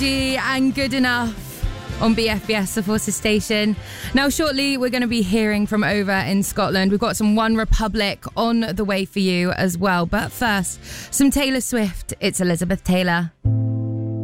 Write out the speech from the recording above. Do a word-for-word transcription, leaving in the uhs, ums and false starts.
And Good Enough on B F B S, the Forces station. Now, shortly, we're going to be hearing from over in Scotland. We've got some One Republic on the way for you as well. But first, some Taylor Swift. It's Elizabeth Taylor.